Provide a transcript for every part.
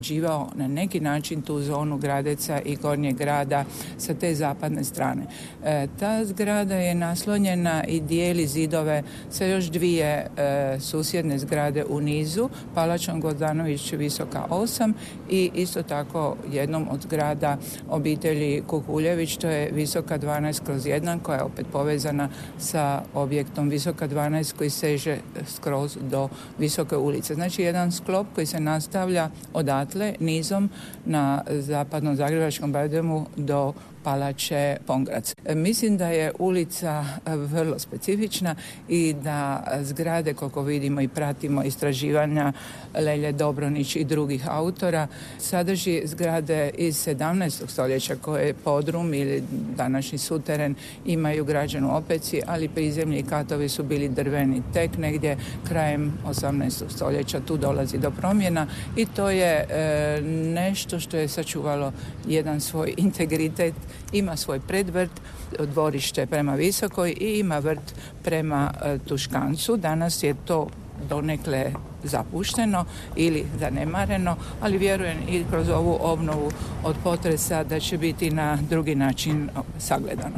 živao na neki način tu zonu Gradeca i Gornjeg grada sa te zapadne strane. Ta zgrada je naslonjena i dijeli zidove sa još dvije susjedne zgrade u nizu, Palačom Gvozdanović visoka 8 i isto tako jednom od zgrada obitelji Kukuljević, to je visoka 12/1 koja je opet povezana sa objektom visoka 12 koji seže skroz do Visoke ulice. Znači jedan sklop koji se nastavlja odatle nizom na zapadnom Zagrebačkom Bademu do Palače Pongrac. Mislim da je ulica vrlo specifična i da zgrade, koliko vidimo i pratimo istraživanja Lelje Dobronić i drugih autora, sadrži zgrade iz 17. stoljeća koje podrum ili današnji suteren imaju građenu opeci, ali prizemlje i katovi su bili drveni. Tek negdje krajem 18. stoljeća tu dolazi do promjena i to je nešto što je sačuvalo jedan svoj integritet. Ima svoj predvrt, dvorište prema Visokoj i ima vrt prema Tuškancu. Danas je to donekle zapušteno ili zanemareno, ali vjerujem i kroz ovu obnovu od potresa da će biti na drugi način sagledano.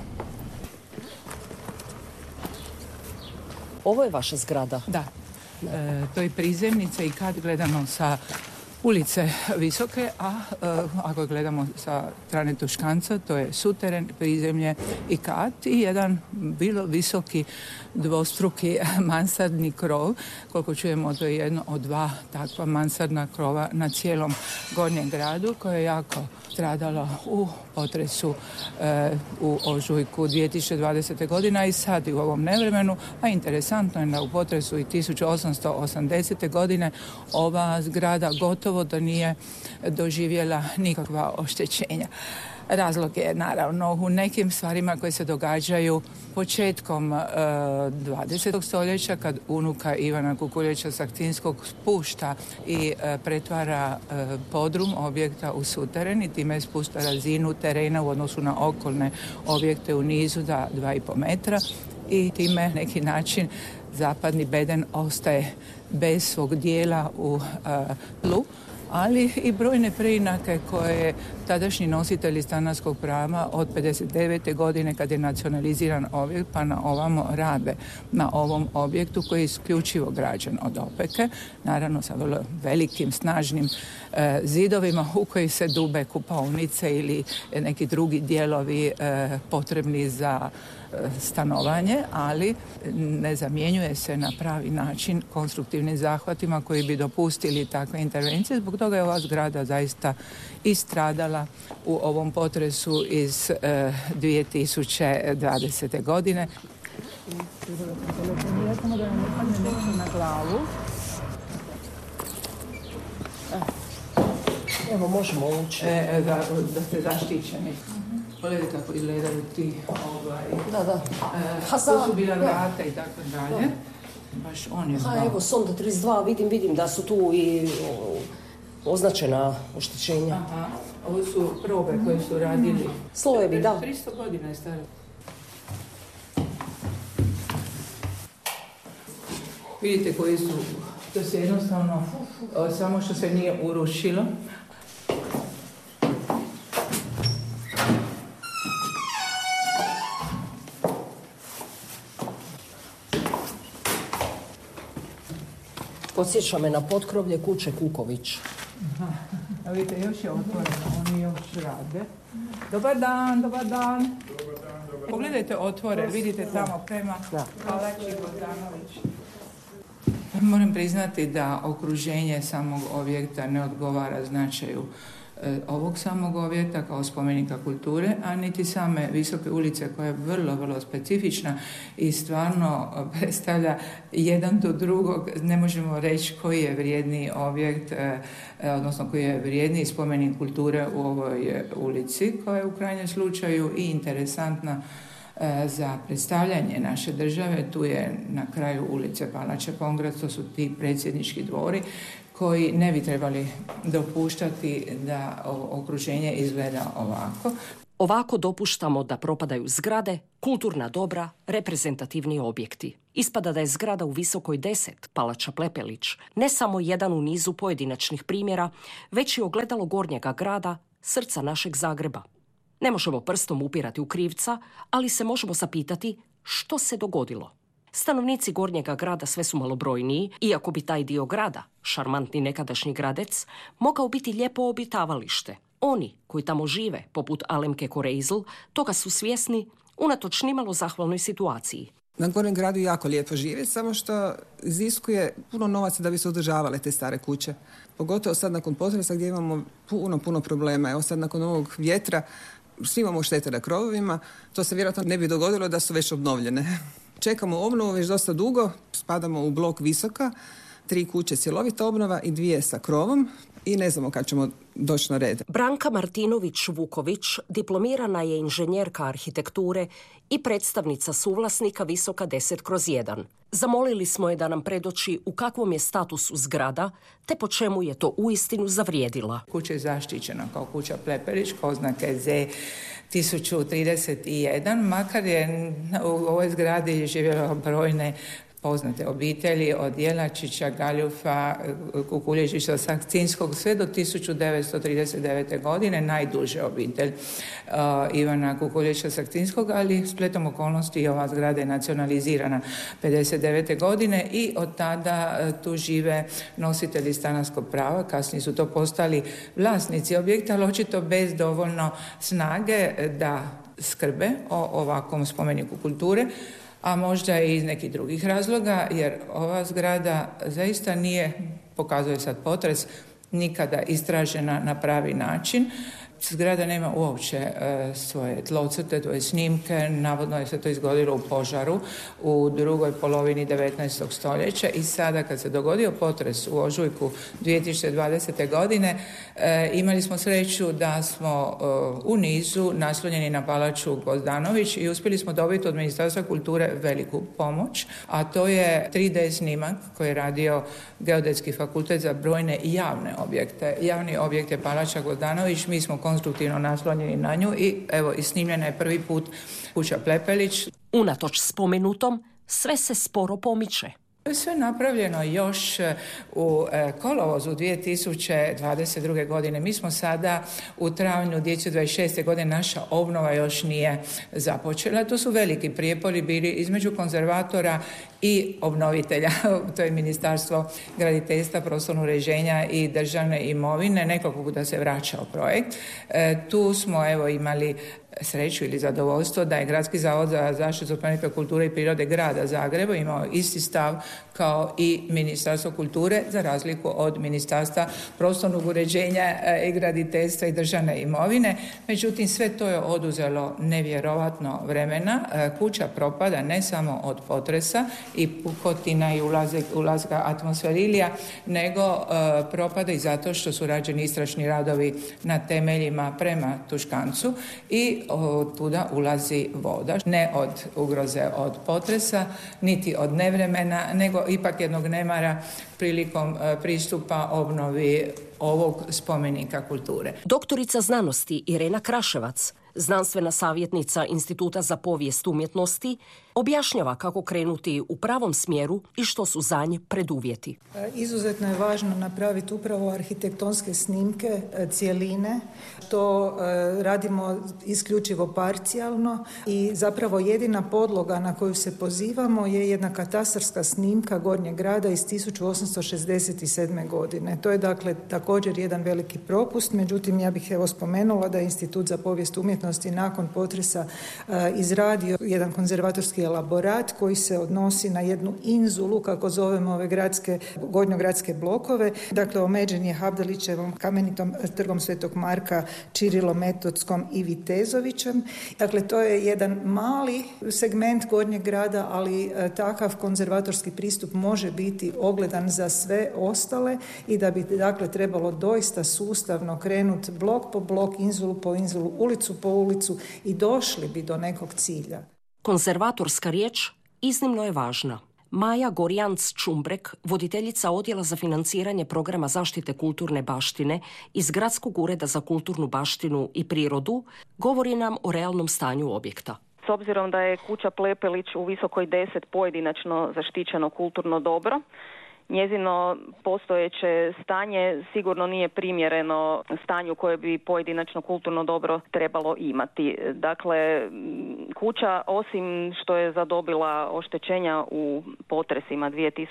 Ovo je vaša zgrada? Da. To je prizemnica i kad gledamo sa ulice Visoke, a ako gledamo sa strane Tuškanca, to je suteren, prizemlje i kat i jedan bilo visoki dvostruki mansardni krov. Koliko čujemo, to je jedno od dva takva mansardna krova na cijelom Gornjem gradu koje je jako stradalo u potresu u ožujku 2020. godine, a i sad i u ovom nevremenu. A interesantno je da u potresu i 1880. godine ova zgrada gotovo da nije doživjela nikakva oštećenja. Razlog je naravno u nekim stvarima koje se događaju početkom 20. stoljeća kad unuka Ivana Kukuljevića Sakcinskog spušta i pretvara podrum objekta u suteren i time spušta razinu terena u odnosu na okolne objekte u nizu za 2,5 metra i time neki način zapadni beden ostaje bez svog dijela u tlu, ali i brojne preinake koje tadašnji nositelji stanarskog prava od 59. godine kad je nacionaliziran objekt pa na ovamo rabe na ovom objektu koji je isključivo građen od opeke, naravno sa vrlo velikim, snažnim zidovima u koji se dube kupaonice ili neki drugi dijelovi potrebni za stanovanje, ali ne zamjenjuje se na pravi način konstruktivnim zahvatima koji bi dopustili takve intervencije. Zbog toga je ova zgrada zaista i stradala u ovom potresu iz 2020. godine. Samo da nam padne nešto na glavu. Evo, možemo ući. Da ste zaštićeni. Pogledajte kako izgledaju ti Da. To su bila vrata i tako dalje. Baš on je znao. Evo, sonda 32, vidim da su tu i označena oštećenja. Aha, ovo su probe koje su radili. Slojevi, da. 300 godina je staro. Vidite koji su, to se jednostavno, samo što se nije urušilo. Podsjeća me na potkrovlje kuće Kuković. A vidite, još je otvoreno, oni još rade. Dobar dan. Pogledajte otvore, vidite tamo prema Palači Gvozdanović. Moram priznati da okruženje samog objekta ne odgovara značaju ovog samog objekta kao spomenika kulture, a niti same Visoke ulice koja je vrlo, vrlo specifična i stvarno predstavlja jedan do drugog. Ne možemo reći koji je vrijedniji objekt, odnosno koji je vrijedniji spomenik kulture u ovoj ulici, koja je u krajnjem slučaju i interesantna za predstavljanje naše države. Tu je na kraju ulice Palače Pongrac, to su ti predsjednički dvori koji ne bi trebali dopuštati da okruženje izgleda ovako. Ovako dopuštamo da propadaju zgrade, kulturna dobra, reprezentativni objekti. Ispada da je zgrada u Visokoj 10, Palača Plepelić, ne samo jedan u nizu pojedinačnih primjera, već i ogledalo Gornjega grada, srca našeg Zagreba. Ne možemo prstom upirati u krivca, ali se možemo zapitati što se dogodilo. Stanovnici Gornjega grada sve su malobrojniji, iako bi taj dio grada, šarmantni nekadašnji Gradec, mogao biti lijepo obitavalište. Oni koji tamo žive, poput Alemke Koreizl, toga su svjesni unatoč nimalo zahvalnoj situaciji. Na Gornjem gradu jako lijepo živjeti, samo što iziskuje puno novaca da bi se održavale te stare kuće. Pogotovo sad nakon potresa gdje imamo puno problema. Evo sad nakon ovog vjetra svi imamo štete na krovovima. To se vjerojatno ne bi dogodilo da su već obnovljene. Čekamo obnovu već dosta dugo, spadamo u blok Visoka, 3 kuće cjelovita obnova i 2 sa krovom i ne znamo kad ćemo doći na red. Branka Martinović-Vuković diplomirana je inženjerka arhitekture i predstavnica suvlasnika Visoka 10/1. Zamolili smo je da nam predoči u kakvom je statusu zgrada, te po čemu je to uistinu zavrijedila. Kuća je zaštićena kao kuća Plepelić, oznake Z 1031, makar je u ovoj zgradi živjelo brojne poznate obitelji od Jelačića, Galjufa, Kukulježića, Sakcinskog, sve do 1939. godine, najduže obitelj Ivana Kukulježića Sakcinskog, ali spletom okolnosti i ova zgrada je nacionalizirana 59. godine i od tada tu žive nositelji stanarskog prava, kasnije su to postali vlasnici objekta, ali očito bez dovoljno snage da skrbe o ovakvom spomeniku kulture, a možda i iz nekih drugih razloga, jer ova zgrada zaista nije, pokazuje sad potres, nikada istražena na pravi način. Zgrada nema uopće svoje tlocrte, tvoje snimke, navodno je se to izgodilo u požaru u drugoj polovini 19. stoljeća i sada kad se dogodio potres u ožujku 2020. godine imali smo sreću da smo u nizu naslonjeni na Palaču Gvozdanović i uspjeli smo dobiti od Ministarstva kulture veliku pomoć, a to je 3D snimak koji je radio Geodetski fakultet za brojne javne objekte. Javni objekt je Palača Gvozdanović, mi smo konstruktivno naslonjeni na nju i evo i snimljena je prvi put kuća Plepelić. Unatoč spomenutom, sve se sporo pomiče. To je sve napravljeno još u kolovozu 2022. godine. Mi smo sada u travnju 2026. godine, naša obnova još nije započela. To su veliki prijepori bili između konzervatora i obnovitelja. To je Ministarstvo graditeljstva, prostornog uređenja i državne imovine. Nekoliko puta se vraćao projekt. Tu smo evo imali sreću ili zadovoljstvo da je Gradski zavod za zaštitu spomenika kulture i prirode grada Zagreba imao isti stav kao i Ministarstvo kulture, za razliku od Ministarstva prostornog uređenja i graditeljstva i državne imovine. Međutim, sve to je oduzelo nevjerovatno vremena. Kuća propada ne samo od potresa i pukotina i ulaska atmosferilija, nego propada i zato što su rađeni istražni radovi na temeljima prema Tuškancu i od tuda ulazi voda. Ne od ugroze od potresa, niti od nevremena, nego ipak jednog nemara prilikom pristupa obnovi ovog spomenika kulture. Doktorica znanosti Irena Kraševac, znanstvena savjetnica Instituta za povijest umjetnosti, objašnjava kako krenuti u pravom smjeru i što su za nje preduvjeti. Izuzetno je važno napraviti upravo arhitektonske snimke cjeline. To radimo isključivo parcijalno i zapravo jedina podloga na koju se pozivamo je jedna katastarska snimka Gornjeg grada iz 1867. godine. To je dakle također jedan veliki propust, međutim ja bih spomenula da je Institut za povijest umjetnosti nakon potresa izradio jedan konzervatorski elaborat koji se odnosi na jednu inzulu, kako zovemo ove gornjogradske blokove. Dakle, omeđen je Havdalićevom kamenitom trgom Svetog Marka, Čirilometodskom i Vitezovićem. Dakle, to je jedan mali segment Gornjeg grada, ali takav konzervatorski pristup može biti ogledan za sve ostale i da bi dakle trebalo doista sustavno krenuti blok po blok, inzulu po inzulu, ulicu po ulicu i došli bi do nekog cilja. Konzervatorska riječ iznimno je važna. Maja Gorjanc-Čumbrek, voditeljica Odjela za financiranje programa zaštite kulturne baštine iz Gradskog ureda za kulturnu baštinu i prirodu, govori nam o realnom stanju objekta. S obzirom da je kuća Plepelić u Visokoj 10 pojedinačno zaštićeno kulturno dobro, njezino postojeće stanje sigurno nije primjereno stanju koje bi pojedinačno kulturno dobro trebalo imati. Dakle, kuća, osim što je zadobila oštećenja u potresima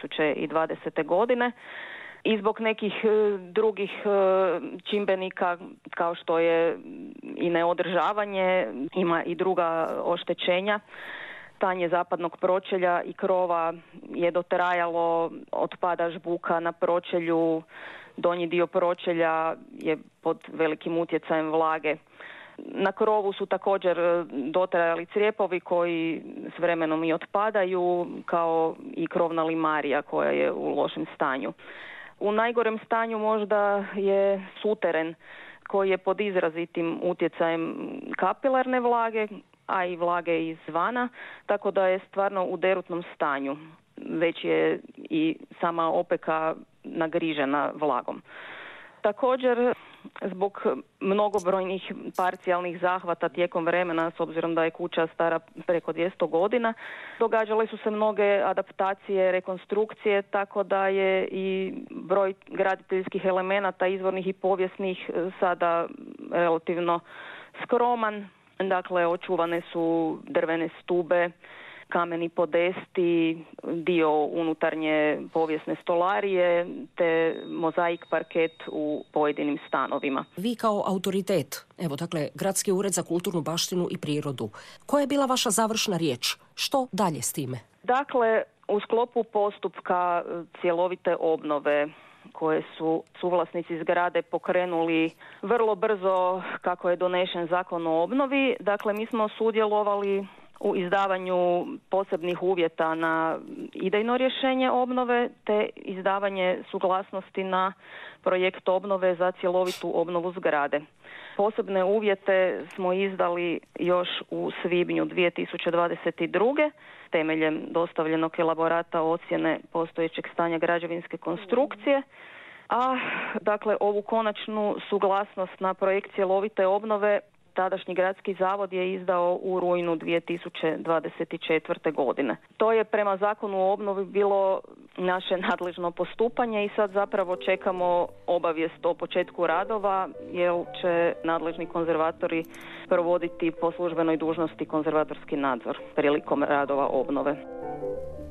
2020. godine, i zbog nekih drugih čimbenika kao što je i neodržavanje, ima i druga oštećenja. Stanje zapadnog pročelja i krova je dotrajalo, otpada žbuka na pročelju, donji dio pročelja je pod velikim utjecajem vlage. Na krovu su također dotrajali crijepovi koji s vremenom i otpadaju, kao i krovna limarija koja je u lošem stanju. U najgorem stanju možda je suteren koji je pod izrazitim utjecajem kapilarne vlage, a i vlage izvana, tako da je stvarno u derutnom stanju. Već je i sama opeka nagrižena vlagom. Također, zbog mnogobrojnih parcijalnih zahvata tijekom vremena, s obzirom da je kuća stara preko 200 godina, događale su se mnoge adaptacije, rekonstrukcije, tako da je i broj graditeljskih elemenata, izvornih i povijesnih, sada relativno skroman. Dakle, očuvane su drvene stube, kameni podesti, dio unutarnje povijesne stolarije te mozaik parket u pojedinim stanovima. Vi kao autoritet, evo dakle, Gradski ured za kulturnu baštinu i prirodu, koja je bila vaša završna riječ? Što dalje s time? Dakle, u sklopu postupka cjelovite obnove koje su suvlasnici zgrade pokrenuli vrlo brzo kako je donešen Zakon o obnovi. Dakle, mi smo sudjelovali u izdavanju posebnih uvjeta na idejno rješenje obnove te izdavanje suglasnosti na projekt obnove za cjelovitu obnovu zgrade. Posebne uvjete smo izdali još u svibnju 2022. temeljem dostavljenog elaborata ocjene postojećeg stanja građevinske konstrukcije, a dakle ovu konačnu suglasnost na projekt cjelovite obnove tadašnji gradski zavod je izdao u rujnu 2024. godine. To je prema Zakonu o obnovi bilo naše nadležno postupanje i sad zapravo čekamo obavijest o početku radova jer će nadležni konzervatori provoditi po službenoj dužnosti konzervatorski nadzor prilikom radova obnove.